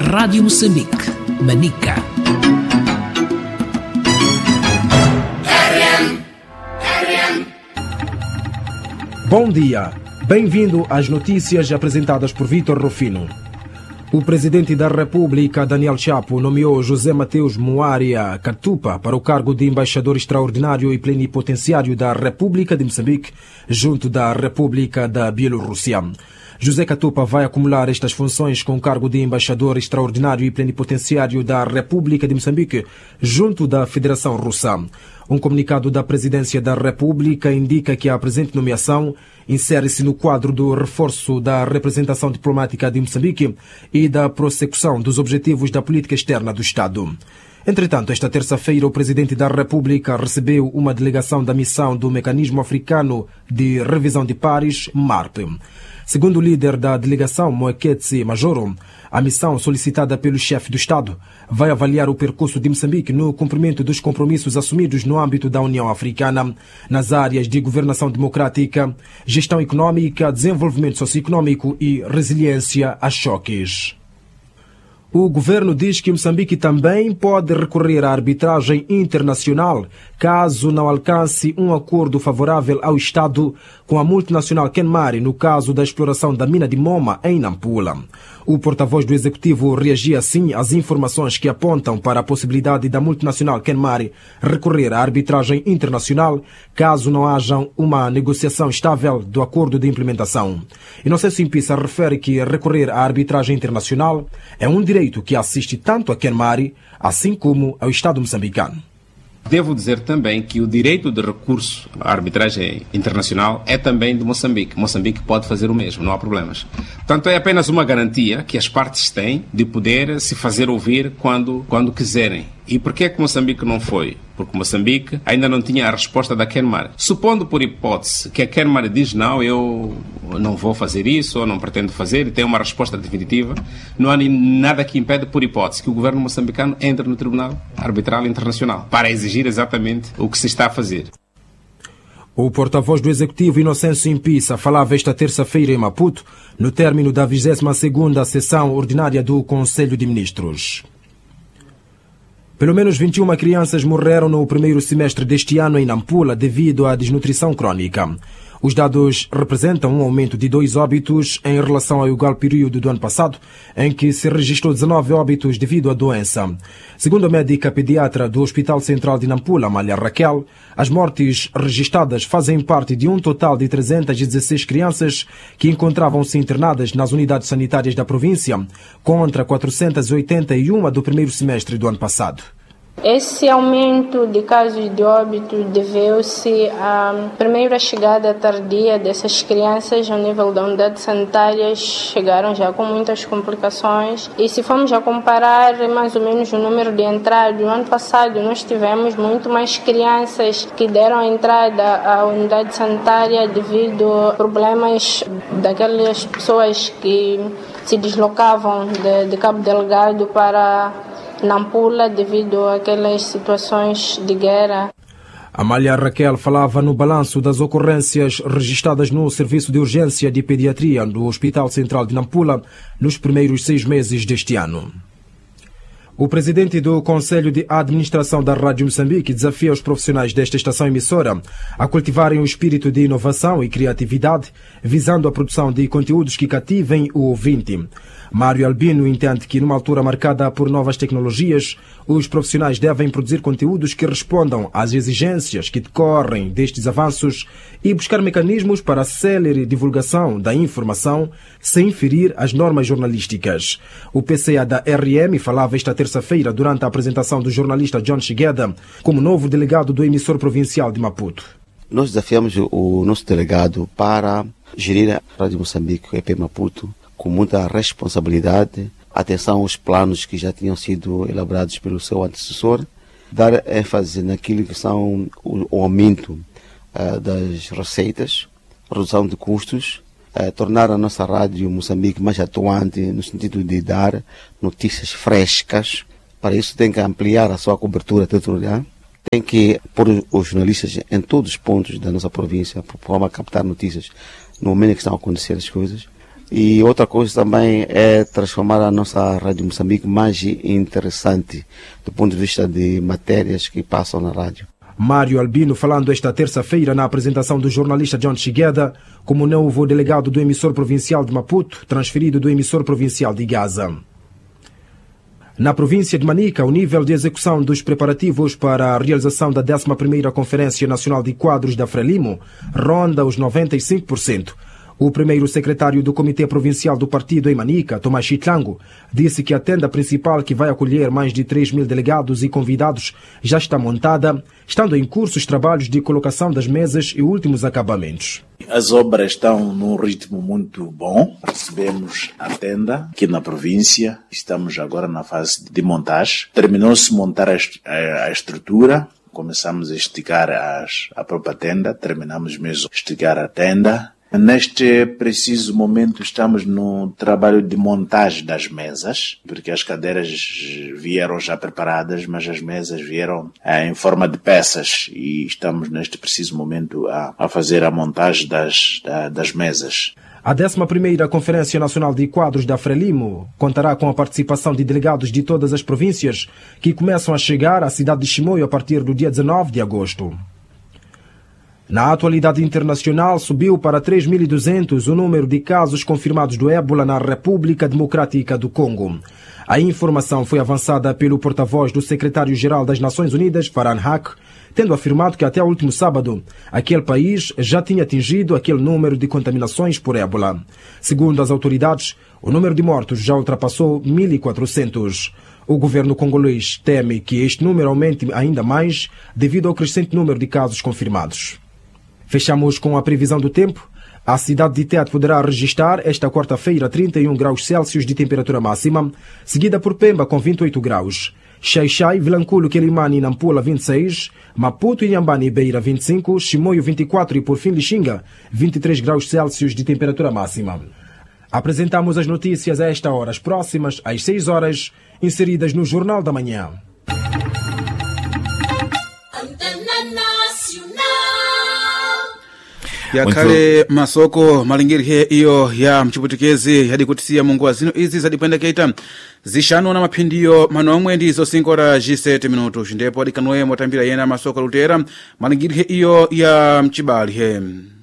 Rádio Moçambique, Manica. Bom dia, bem-vindo às notícias apresentadas por Vítor Rufino. O presidente da República, Daniel Chapo, nomeou José Mateus Muaria Katupa para o cargo de embaixador extraordinário e plenipotenciário da República de Moçambique, junto da República da Bielorrússia. José Katupa vai acumular estas funções com o cargo de embaixador extraordinário e plenipotenciário da República de Moçambique, junto da Federação Russa. Um comunicado da Presidência da República indica que a presente nomeação insere-se no quadro do reforço da representação diplomática de Moçambique e da prossecução dos objetivos da política externa do Estado. Entretanto, esta terça-feira, o Presidente da República recebeu uma delegação da missão do Mecanismo Africano de Revisão de Pares, MARP. Segundo o líder da delegação, Moeketsi Majoro, a missão solicitada pelo chefe do Estado vai avaliar o percurso de Moçambique no cumprimento dos compromissos assumidos no âmbito da União Africana, nas áreas de governação democrática, gestão econômica, desenvolvimento socioeconômico e resiliência a choques. O governo diz que Moçambique também pode recorrer à arbitragem internacional caso não alcance um acordo favorável ao Estado com a multinacional Kenmari no caso da exploração da mina de Moma em Nampula. O porta-voz do Executivo reagia assim às informações que apontam para a possibilidade da multinacional Kenmari recorrer à arbitragem internacional caso não haja uma negociação estável do acordo de implementação. Inocêncio Impissa refere que recorrer à arbitragem internacional é um direito que assiste tanto a Kenmari, assim como ao Estado moçambicano. Devo dizer também que o direito de recurso à arbitragem internacional é também de Moçambique. Moçambique pode fazer o mesmo, não há problemas. Portanto, é apenas uma garantia que as partes têm de poder se fazer ouvir quando quiserem. E por que é que Moçambique não foi? Porque Moçambique ainda não tinha a resposta da Kenmari. Supondo por hipótese que a Kenmari diz não, eu não vou fazer isso ou não pretendo fazer e tem uma resposta definitiva, não há nada que impede por hipótese que o governo moçambicano entre no Tribunal Arbitral Internacional para exigir exatamente o que se está a fazer. O porta-voz do Executivo, Inocêncio Impissa, falava esta terça-feira em Maputo, no término da 22ª sessão ordinária do Conselho de Ministros. Pelo menos 21 crianças morreram no primeiro semestre deste ano em Nampula devido à desnutrição crônica. Os dados representam um aumento de 2 óbitos em relação ao igual período do ano passado, em que se registrou 19 óbitos devido à doença. Segundo a médica pediatra do Hospital Central de Nampula, Amália Raquel, as mortes registradas fazem parte de um total de 316 crianças que encontravam-se internadas nas unidades sanitárias da província, contra 481 do primeiro semestre do ano passado. Esse aumento de casos de óbito deveu-se à primeira chegada tardia dessas crianças ao nível da unidade sanitária, chegaram já com muitas complicações e se formos a comparar mais ou menos o número de entradas, no ano passado nós tivemos muito mais crianças que deram entrada à unidade sanitária devido a problemas daquelas pessoas que se deslocavam de Cabo Delgado para Nampula devido àquelas situações de guerra. Amália Raquel falava no balanço das ocorrências registradas no Serviço de Urgência de Pediatria do Hospital Central de Nampula nos primeiros 6 meses deste ano. O presidente do Conselho de Administração da Rádio Moçambique desafia os profissionais desta estação emissora a cultivarem o espírito de inovação e criatividade, visando a produção de conteúdos que cativem o ouvinte. Mário Albino entende que, numa altura marcada por novas tecnologias, os profissionais devem produzir conteúdos que respondam às exigências que decorrem destes avanços e buscar mecanismos para a célere divulgação da informação sem ferir as normas jornalísticas. O PCA da RM falava esta terça-feira durante a apresentação do jornalista John Shigeda como novo delegado do emissor provincial de Maputo. Nós desafiamos o nosso delegado para gerir a Rádio Moçambique, o EP Maputo, com muita responsabilidade, atenção aos planos que já tinham sido elaborados pelo seu antecessor, dar ênfase naquilo que são o aumento das receitas, redução de custos, tornar a nossa Rádio Moçambique mais atuante no sentido de dar notícias frescas. Para isso tem que ampliar a sua cobertura territorial, tem que pôr os jornalistas em todos os pontos da nossa província, para captar notícias no momento em que estão a acontecer as coisas. E outra coisa também é transformar a nossa Rádio Moçambique mais interessante do ponto de vista de matérias que passam na rádio. Mário Albino falando esta terça-feira na apresentação do jornalista John Chigueda como novo delegado do emissor provincial de Maputo, transferido do emissor provincial de Gaza. Na província de Manica, o nível de execução dos preparativos para a realização da 11ª Conferência Nacional de Quadros da Frelimo ronda os 95%. O primeiro secretário do Comitê Provincial do Partido em Manica, Tomás Chitlango, disse que a tenda principal, que vai acolher mais de 3.000 delegados e convidados, já está montada, estando em curso os trabalhos de colocação das mesas e últimos acabamentos. As obras estão num ritmo muito bom. Recebemos a tenda aqui na província. Estamos agora na fase de montagem. Terminou-se de montar a estrutura. Começamos a esticar a própria tenda. Terminamos mesmo de esticar a tenda. Neste preciso momento estamos no trabalho de montagem das mesas, porque as cadeiras vieram já preparadas, mas as mesas vieram em forma de peças e estamos neste preciso momento a fazer a montagem das mesas. A 11ª Conferência Nacional de Quadros da Frelimo contará com a participação de delegados de todas as províncias que começam a chegar à cidade de Chimoio a partir do dia 19 de agosto. Na atualidade internacional, subiu para 3.200 o número de casos confirmados do ébola na República Democrática do Congo. A informação foi avançada pelo porta-voz do secretário-geral das Nações Unidas, Farhan Haq, tendo afirmado que até o último sábado, aquele país já tinha atingido aquele número de contaminações por ébola. Segundo as autoridades, o número de mortos já ultrapassou 1.400. O governo congolês teme que este número aumente ainda mais devido ao crescente número de casos confirmados. Fechamos com a previsão do tempo. A cidade de Tete poderá registrar esta quarta-feira 31 graus Celsius de temperatura máxima, seguida por Pemba com 28 graus. Xai-Xai, Vilanculo, Quelimane e Nampula 26, Maputo, Inhambane e Beira 25, Chimoio 24 e por fim Lixinga 23 graus Celsius de temperatura máxima. Apresentamos as notícias a esta hora, as próximas às 6 horas, inseridas no Jornal da Manhã. yakhale masoko malingirike iyo ya mchiputikezi yadikutisia mungu zino izi zadipendeketa zishanu na maphindiyo manomwe ndizo 5 horas 7 minutos ndipo adikanoye motambira yena masoko lutera malingirike iyo ya mchibali